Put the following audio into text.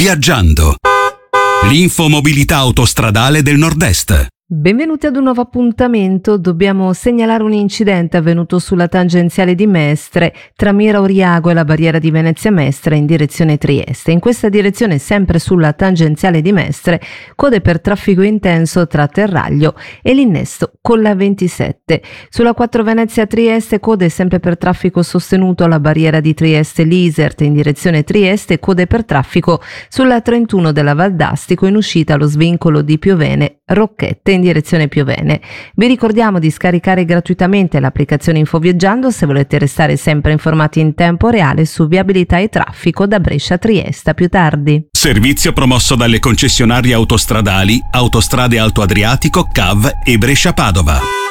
Viaggiando. L'infomobilità autostradale del Nord-Est. Benvenuti ad un nuovo appuntamento. Dobbiamo segnalare un incidente avvenuto sulla tangenziale di Mestre tra Mira Oriago e la barriera di Venezia Mestre in direzione Trieste. In questa direzione, sempre sulla tangenziale di Mestre, code per traffico intenso tra Terraglio e l'innesto con la 27. Sulla 4 Venezia Trieste, code sempre per traffico sostenuto alla barriera di Trieste Lisert in direzione Trieste e code per traffico sulla 31 della Valdastico in uscita allo svincolo di Piovene Rocchette in direzione Piovene. Vi ricordiamo di scaricare gratuitamente l'applicazione Infoviaggiando se volete restare sempre informati in tempo reale su viabilità e traffico da Brescia a Trieste. A più tardi. Servizio promosso dalle concessionarie autostradali Autostrade Alto Adriatico, CAV e Brescia Padova.